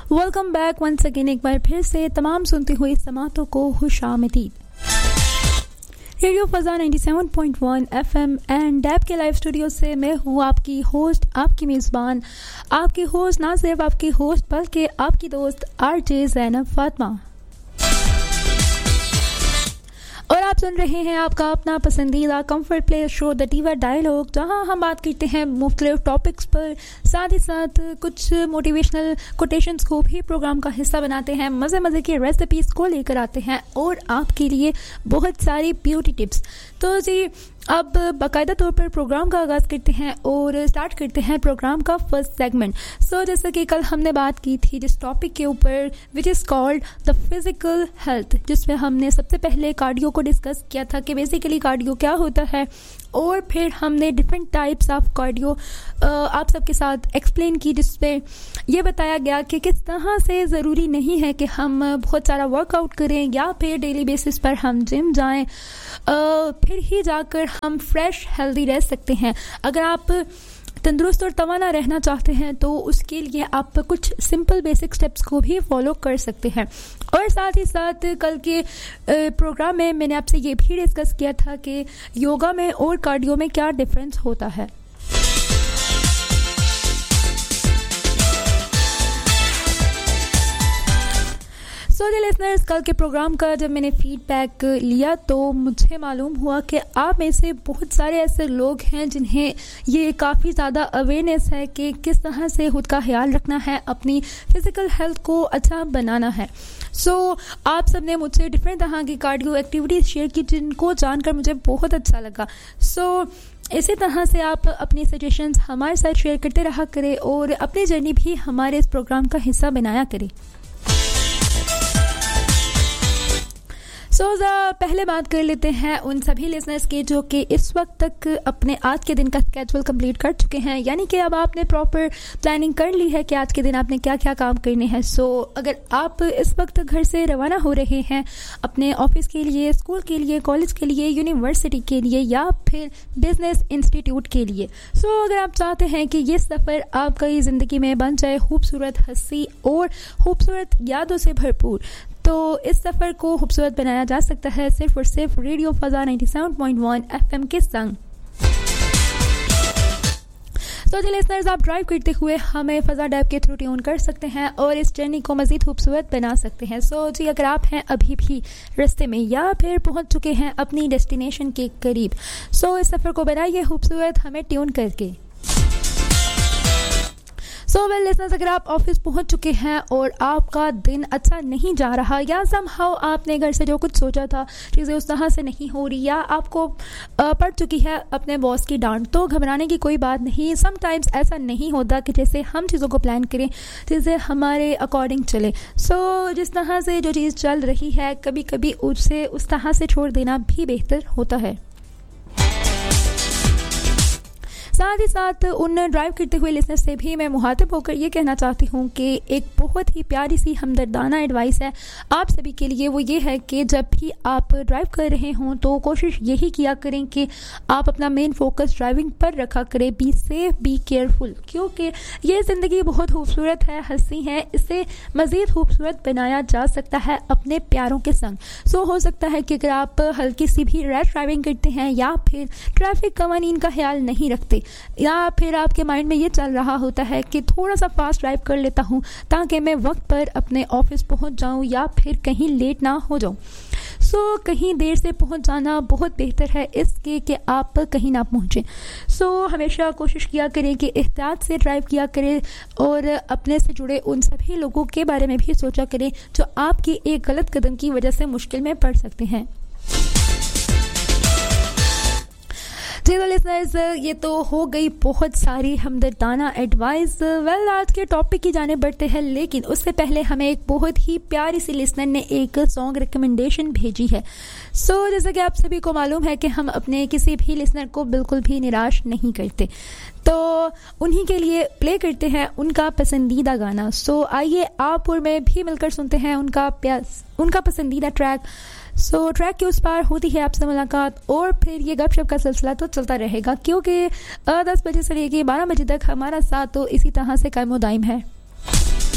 Welcome back once again, एक बार फिर से तमाम सुनते हुए समातों को खुशामदीद। रेडियो फजा 97.1 FM एंड डैब के लाइव स्टूडियो से मैं हूँ आपकी होस्ट, आपकी मेज़बान, आपकी होस्ट, ना सिर्फ आपकी होस्ट बल्कि आपकी दोस्त RJ ज़ैनब फातिमा। और आप सुन रहे हैं आपका अपना पसंदीदा comfort place show the टीवा dialogue, जहां हम बात करते हैं मुख्तलिफ टॉपिक्स पर, साथ ही साथ कुछ मोटिवेशनल कोटेशंस को भी प्रोग्राम का हिस्सा बनाते हैं, मज़े मज़े की रेसिपीज़ को लेकर आते हैं और आपके लिए बहुत सारी ब्यूटी टिप्स। तो जी अब बाकायदा तौर पर प्रोग्राम का आगाज़ करते हैं और स्टार्ट करते हैं प्रोग्राम का फर्स्ट सेगमेंट। सो जैसा कि कल हमने बात की थी जिस टॉपिक के ऊपर, which is called the physical health, जिसमें हमने सबसे पहले कार्डियो को डिस्कस किया था कि बेसिकली कार्डियो क्या होता है, और फिर हमने डिफरेंट टाइप्स ऑफ कार्डियो आप सबके साथ एक्सप्लेन की, जिसमें यह बताया गया कि किस तरह से ज़रूरी नहीं है कि हम बहुत सारा वर्कआउट करें या फिर डेली बेसिस पर हम जिम जाएं, फिर ही जाकर हम फ्रेश हेल्दी रह सकते हैं। अगर आप तंदुरुस्त और तवाना रहना चाहते हैं तो उसके लिए आप कुछ सिंपल बेसिक स्टेप्स को भी फॉलो कर सकते हैं। और साथ ही साथ कल के प्रोग्राम में मैंने आपसे ये भी डिस्कस किया था कि योगा में और कार्डियो में क्या डिफरेंस होता है। सो डी लिसनर्स, कल के प्रोग्राम का जब मैंने फीडबैक लिया तो मुझे मालूम हुआ कि आप में से बहुत सारे ऐसे लोग हैं जिन्हें ये काफ़ी ज़्यादा अवेयरनेस है कि किस तरह से खुद का ख्याल रखना है, अपनी फिज़िकल हेल्थ को अच्छा बनाना है। सो आप सब ने मुझसे डिफरेंट तरह की कार्डियो एक्टिविटीज़ शेयर की, जिनको जानकर मुझे बहुत अच्छा लगा। सो इसी तरह से आप अपनी सजेशंस हमारे साथ शेयर करते रहा करें और अपनी जर्नी भी हमारे इस प्रोग्राम का हिस्सा बनाया करें। पहले बात कर लेते हैं उन सभी लिसनर्स की जो कि इस वक्त तक अपने आज के दिन का स्केड्यूल कंप्लीट कर चुके हैं, यानी कि अब आपने प्रॉपर प्लानिंग कर ली है कि आज के दिन आपने क्या क्या काम करने हैं। अगर आप इस वक्त घर से रवाना हो रहे हैं अपने ऑफिस के लिए, स्कूल के लिए, कॉलेज के लिए, यूनिवर्सिटी के लिए या फिर बिजनेस इंस्टीट्यूट के लिए, अगर आप चाहते हैं कि ये सफ़र आपकी ज़िंदगी में बन जाए खूबसूरत, हंसी और खूबसूरत यादों से भरपूर, तो इस सफ़र को खूबसूरत बनाया जा सकता है सिर्फ और सिर्फ रेडियो फजा 97.1 FM के संग। जी लिसनर्स, आप ड्राइव करते हुए हमें फजा डैब के थ्रू ट्यून कर सकते हैं और इस जर्नी को मज़ीद खूबसूरत बना सकते हैं। जी अगर आप हैं अभी भी रास्ते में या फिर पहुंच चुके हैं अपनी डेस्टिनेशन के करीब, इस सफ़र को बनाइए खूबसूरत हमें ट्यून करके। वेल लिसनर्स, अगर आप ऑफिस पहुंच चुके हैं और आपका दिन अच्छा नहीं जा रहा या समहाउ आपने घर से जो कुछ सोचा था चीज़ें उस तरह से नहीं हो रही या आपको पड़ चुकी है अपने बॉस की डांट, तो घबराने की कोई बात नहीं। समटाइम्स ऐसा नहीं होता कि जैसे हम चीज़ों को प्लान करें चीज़ें हमारे अकॉर्डिंग चले। जिस तरह से जो चीज़ चल रही है कभी कभी उसे उस तरह से छोड़ देना भी बेहतर होता है। साथ ही साथ उन ड्राइव करते हुए लिसनर से भी मैं मुखातिब होकर ये कहना चाहती हूँ कि एक बहुत ही प्यारी सी हमदर्दाना एडवाइस है आप सभी के लिए। वो ये है कि जब भी आप ड्राइव कर रहे हों तो कोशिश यही किया करें कि आप अपना मेन फोकस ड्राइविंग पर रखा करें। बी सेफ, बी केयरफुल, क्योंकि ये ज़िंदगी बहुत खूबसूरत है, हंसी है, इसे मज़ीद खूबसूरत बनाया जा सकता है अपने प्यारों के संग। हो सकता है कि अगर आप हल्की सी भी रैश ड्राइविंग करते हैं या फिर ट्रैफिक कवानीन का ख्याल नहीं रखते या फिर आपके माइंड में ये चल रहा होता है कि थोड़ा सा फास्ट ड्राइव कर लेता हूँ ताकि मैं वक्त पर अपने ऑफिस पहुँच जाऊँ या फिर कहीं लेट ना हो जाऊँ। कहीं देर से पहुँच जाना बहुत बेहतर है इसके कि आप कहीं ना पहुँचें। हमेशा कोशिश किया करें कि एहतियात से ड्राइव किया करें और अपने से जुड़े उन सभी लोगों के बारे में भी सोचा करें जो आपकी एक गलत कदम की वजह से मुश्किल में पड़ सकते हैं। लिसनर्स, ये तो हो गई बहुत सारी हमदर्दाना एडवाइस। वेल आज के टॉपिक की जाने बढ़ते हैं, लेकिन उससे पहले हमें एक बहुत ही प्यारी सी लिसनर ने एक सॉन्ग रिकमेंडेशन भेजी है। जैसा कि आप सभी को मालूम है कि हम अपने किसी भी लिसनर को बिल्कुल भी निराश नहीं करते, तो उन्हीं के लिए प्ले करते हैं उनका पसंदीदा गाना। आइए आप और मैं भी मिलकर सुनते हैं उनका पसंदीदा ट्रैक। ट्रैक के उस पार होती है आपसे मुलाकात और फिर ये गपशप का सिलसिला तो चलता रहेगा, क्योंकि 10 बजे से लेके 12 बजे तक हमारा साथ तो इसी तरह से कायम दायम है।